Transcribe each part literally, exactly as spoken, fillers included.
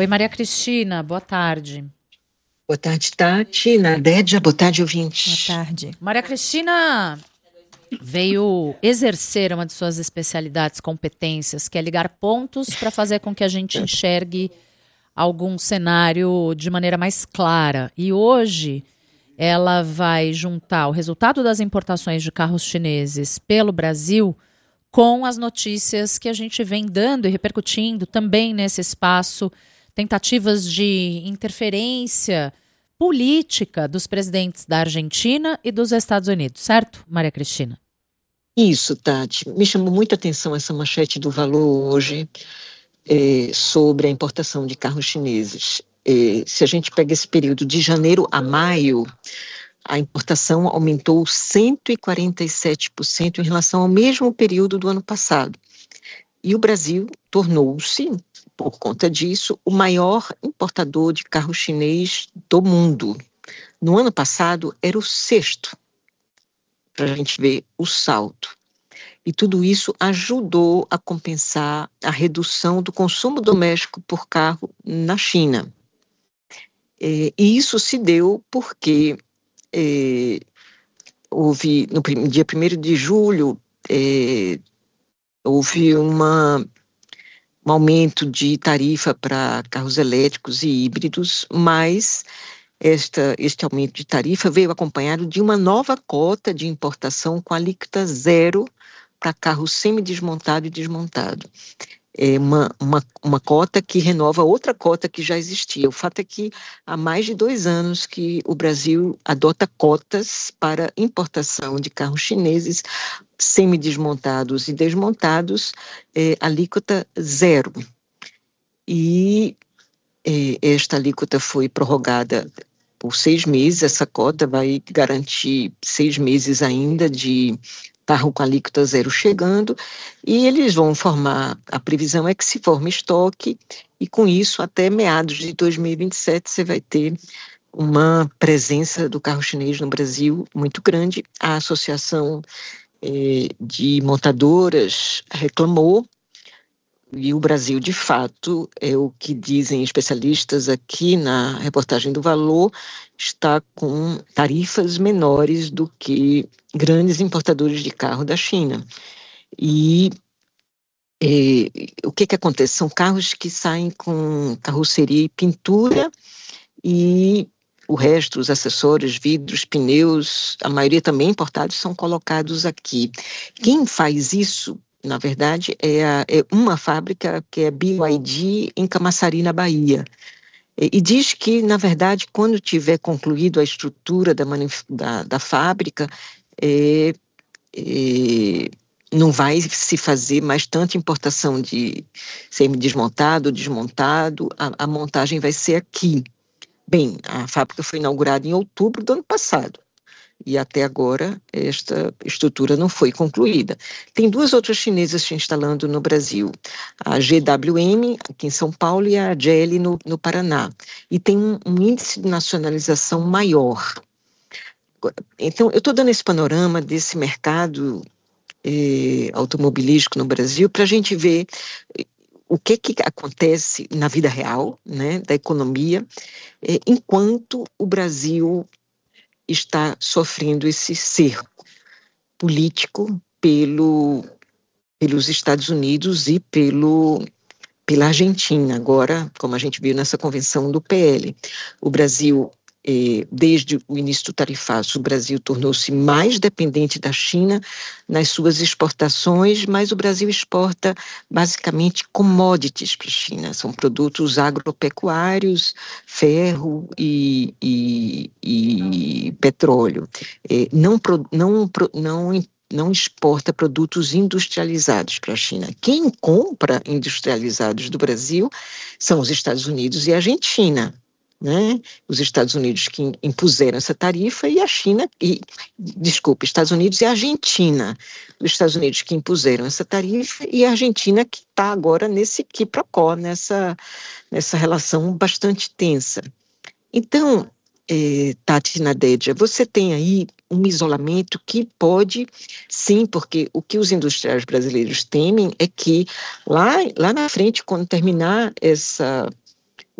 Oi, Maria Cristina, boa tarde. Boa tarde, Tati. Nadédia, boa tarde, ouvintes. Boa tarde. Maria Cristina veio exercer uma de suas especialidades, competências, que é ligar pontos para fazer com que a gente enxergue algum cenário de maneira mais clara. E hoje ela vai juntar o resultado das importações de carros chineses pelo Brasil com as notícias que a gente vem dando e repercutindo também nesse espaço, tentativas de interferência política dos presidentes da Argentina e dos Estados Unidos, certo, Maria Cristina? Isso, Tati. Me chamou muita atenção essa manchete do Valor hoje é, sobre a importação de carros chineses. É, se a gente pega esse período de janeiro a maio, a importação aumentou cento e quarenta e sete por cento em relação ao mesmo período do ano passado. E o Brasil tornou-se, por conta disso, o maior importador de carro chinês do mundo. No ano passado, era o sexto, para a gente ver o salto. E tudo isso ajudou a compensar a redução do consumo doméstico por carro na China. E isso se deu porque é, houve, no dia primeiro de julho, é, houve uma, um aumento de tarifa para carros elétricos e híbridos, mas esta, este aumento de tarifa veio acompanhado de uma nova cota de importação com alíquota zero para carro semidesmontado e desmontado. É uma, uma, uma cota que renova outra cota que já existia. O fato é que há mais de dois anos que o Brasil adota cotas para importação de carros chineses semidesmontados e desmontados, é, alíquota zero. E é, esta alíquota foi prorrogada por seis meses. Essa cota vai garantir seis meses ainda de carro com alíquota zero chegando, e eles vão formar, a previsão é que se forme estoque, e com isso, até meados de dois mil e vinte e sete, você vai ter uma presença do carro chinês no Brasil muito grande. A Associação eh, de Montadoras reclamou, e o Brasil, de fato, é o que dizem especialistas aqui na reportagem do Valor, está com tarifas menores do que grandes importadores de carro da China. E eh, o que que acontece? São carros que saem com carroceria e pintura, e o resto, os acessórios, vidros, pneus, a maioria também importados, são colocados aqui. Quem faz isso, na verdade, é, a, é uma fábrica que é B Y D em Camaçari, na Bahia. E, e diz que, na verdade, quando tiver concluído a estrutura da, da, da fábrica, é, é, não vai se fazer mais tanta importação de semi-desmontado, desmontado, a, a montagem vai ser aqui. Bem, a fábrica foi inaugurada em outubro do ano passado, e até agora esta estrutura não foi concluída. Tem duas outras chinesas se instalando no Brasil, a G W M aqui em São Paulo e a G L no, no Paraná, e tem um, um índice de nacionalização maior. Então, eu estou dando esse panorama desse mercado eh, automobilístico no Brasil para a gente ver o que, que acontece na vida real, né, da economia, eh, enquanto o Brasil está sofrendo esse cerco político pelo, pelos Estados Unidos e pelo, pela Argentina. Agora, como a gente viu nessa convenção do P L, o Brasil, eh, desde o início do tarifaço, o Brasil tornou-se mais dependente da China nas suas exportações, mas o Brasil exporta basicamente commodities para a China, são produtos agropecuários, ferro e, e, e petróleo. Eh, não, não, não não exporta produtos industrializados para a China. Quem compra industrializados do Brasil são os Estados Unidos e a Argentina. Né? Os Estados Unidos que impuseram essa tarifa e a China, e, desculpe, Estados Unidos e a Argentina, os Estados Unidos que impuseram essa tarifa e a Argentina que está agora nesse quiprocó, nessa, nessa relação bastante tensa. Então, eh, Tati e Nadédia, você tem aí um isolamento que pode, sim, porque o que os industriais brasileiros temem é que lá, lá na frente, quando terminar essa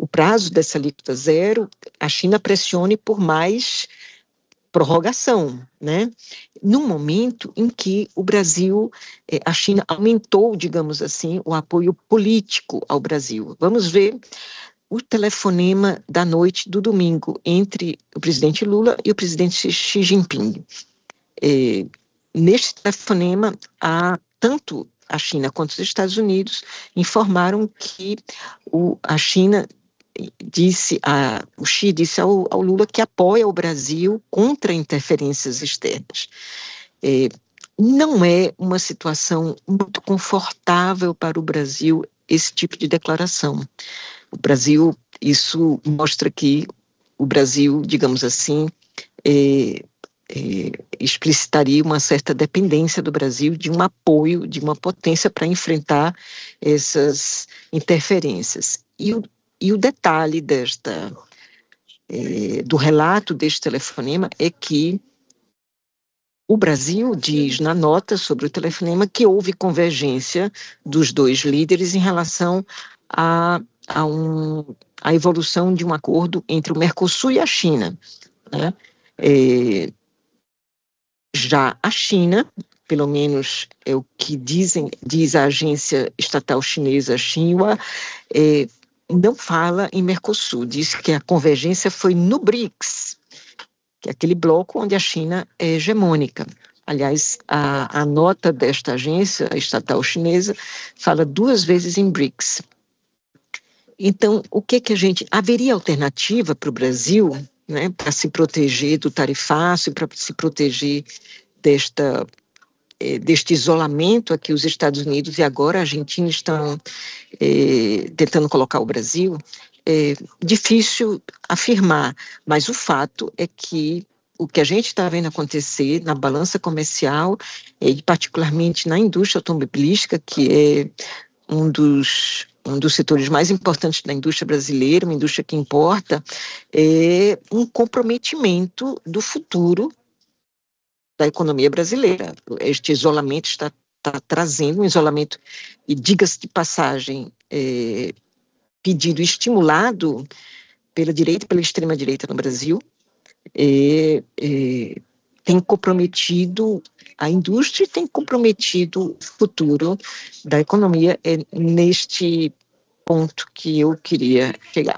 o prazo dessa alíquota zero, a China pressione por mais prorrogação, né? No momento em que o Brasil, a China aumentou, digamos assim, o apoio político ao Brasil. Vamos ver o telefonema da noite do domingo entre o presidente Lula e o presidente Xi Jinping. É, neste telefonema, há tanto a China quanto os Estados Unidos informaram que o, a China disse, a, o Xi disse ao, ao Lula que apoia o Brasil contra interferências externas. É, não é uma situação muito confortável para o Brasil esse tipo de declaração. O Brasil, isso mostra que o Brasil, digamos assim, é, é, explicitaria uma certa dependência do Brasil de um apoio, de uma potência para enfrentar essas interferências. E o E o detalhe desta, é, do relato deste telefonema é que o Brasil diz na nota sobre o telefonema que houve convergência dos dois líderes em relação a, a, um, a evolução de um acordo entre o Mercosul e a China, né? É, já a China, pelo menos é o que dizem, diz a agência estatal chinesa Xinhua, é, não fala em Mercosul, diz que a convergência foi no BRICS, que é aquele bloco onde a China é hegemônica. Aliás, a, a nota desta agência estatal chinesa fala duas vezes em BRICS. Então, o que que a gente... Haveria alternativa para o Brasil, né, para se proteger do tarifaço, para se proteger desta... deste isolamento a que os Estados Unidos e agora a Argentina estão é, tentando colocar o Brasil, é difícil afirmar, mas o fato é que o que a gente está vendo acontecer na balança comercial, e particularmente na indústria automobilística, que é um dos, um dos setores mais importantes da indústria brasileira, uma indústria que importa, é um comprometimento do futuro da economia brasileira. Este isolamento está, está trazendo um isolamento, e diga-se de passagem, é, pedido, estimulado pela direita e pela extrema-direita no Brasil, é, é, tem comprometido a indústria e tem comprometido o futuro da economia. É neste ponto que eu queria chegar.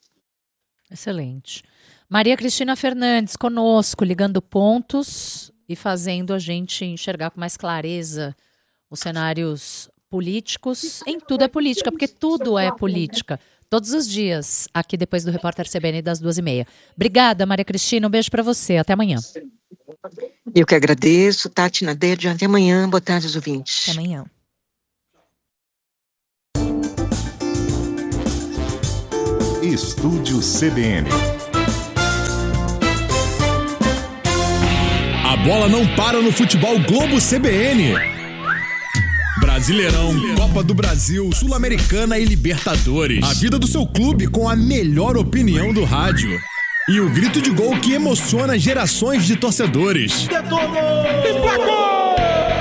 Excelente. Maria Cristina Fernandes conosco, ligando pontos e fazendo a gente enxergar com mais clareza os cenários políticos. Em tudo é política, porque tudo é política. Todos os dias, aqui depois do Repórter C B N das duas e meia. Obrigada, Maria Cristina. Um beijo para você. Até amanhã. Eu que agradeço, Tati, Nader. Até amanhã. Boa tarde, os ouvintes. Até amanhã. Estúdio C B N. A bola não para no futebol Globo C B N. Brasileirão, Copa do Brasil, Sul-Americana e Libertadores. A vida do seu clube com a melhor opinião do rádio. E o grito de gol que emociona gerações de torcedores. Detonou! Emplacou!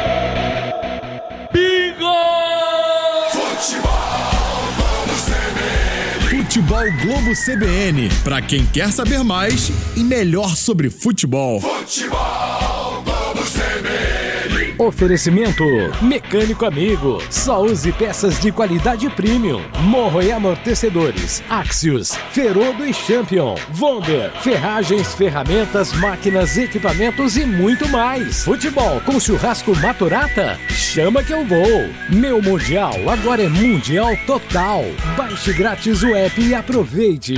Bingo! Futebol Globo C B N. Futebol Globo C B N. Pra quem quer saber mais e melhor sobre futebol. Futebol Globo C B N. Oferecimento Mecânico Amigo. Só use peças de qualidade premium. Morro e amortecedores. Axios, Ferodo e Champion. Vonder, ferragens, ferramentas, máquinas, equipamentos e muito mais. Futebol com churrasco Maturata? Chama que eu vou. Meu Mundial agora é Mundial Total. Baixe grátis o app e aproveite.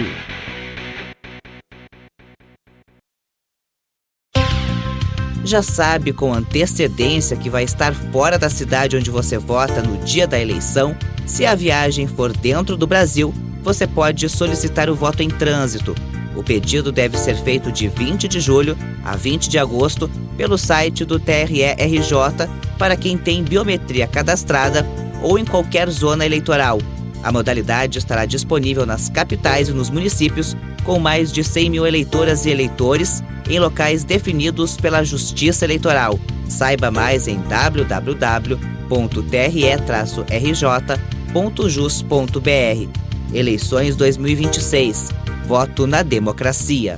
Já sabe com antecedência que vai estar fora da cidade onde você vota no dia da eleição? Se a viagem for dentro do Brasil, você pode solicitar o voto em trânsito. O pedido deve ser feito de vinte de julho a vinte de agosto pelo site do T R E R J para quem tem biometria cadastrada ou em qualquer zona eleitoral. A modalidade estará disponível nas capitais e nos municípios com mais de cem mil eleitoras e eleitores em locais definidos pela Justiça Eleitoral. Saiba mais em w w w ponto t r e r j ponto jus ponto b r. Eleições dois mil e vinte e seis. Voto na democracia.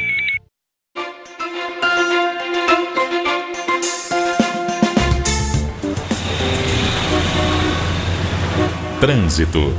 Trânsito.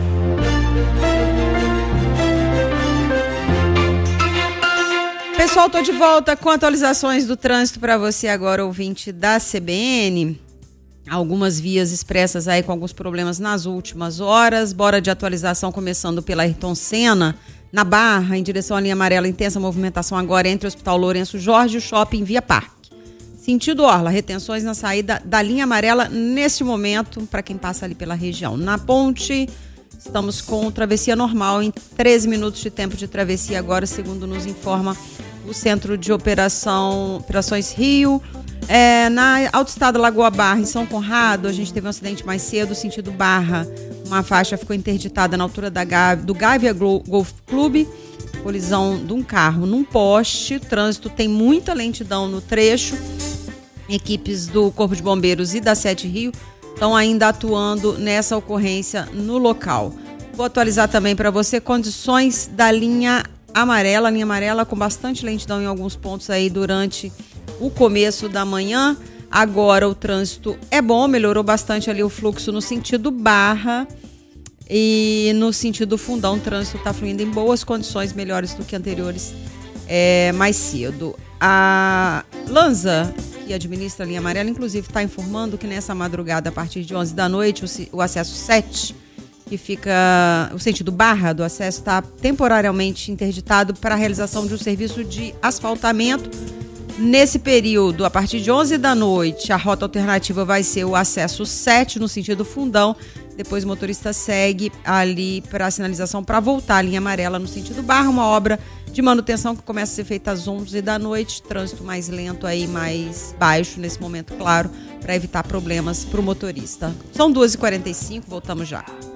Pessoal, tô de volta com atualizações do trânsito para você agora, ouvinte da C B N. Algumas vias expressas aí com alguns problemas nas últimas horas. Bora de atualização, começando pela Ayrton Senna, na Barra, em direção à linha amarela. Intensa movimentação agora entre o Hospital Lourenço Jorge e o Shopping Via Parque. Sentido Orla, retenções na saída da linha amarela neste momento, para quem passa ali pela região. Na ponte, estamos com travessia normal, em treze minutos de tempo de travessia agora, segundo nos informa o Centro de Operação, Operações Rio. É, na Autoestrada Lagoa Barra, em São Conrado, a gente teve um acidente mais cedo, sentido Barra. Uma faixa ficou interditada na altura da Gávea, do Gávea Golf Clube. Colisão de um carro num poste. O trânsito tem muita lentidão no trecho. Equipes do Corpo de Bombeiros e da Sete Rio estão ainda atuando nessa ocorrência no local. Vou atualizar também para você condições da linha amarela, linha amarela com bastante lentidão em alguns pontos aí durante o começo da manhã. Agora o trânsito é bom, melhorou bastante ali o fluxo no sentido Barra e no sentido Fundão. O trânsito está fluindo em boas condições, melhores do que anteriores, é, mais cedo. A Lanza, que administra a linha amarela, inclusive está informando que nessa madrugada, a partir de onze da noite, o, o acesso sete, que fica o sentido Barra do acesso, está temporariamente interditado para a realização de um serviço de asfaltamento. Nesse período, a partir de onze da noite, a rota alternativa vai ser o acesso sete, no sentido Fundão. Depois o motorista segue ali para a sinalização para voltar à linha amarela no sentido Barra, uma obra de manutenção que começa a ser feita às onze da noite, trânsito mais lento aí, mais baixo nesse momento, claro, para evitar problemas para o motorista. São duas e quarenta e cinco, voltamos já.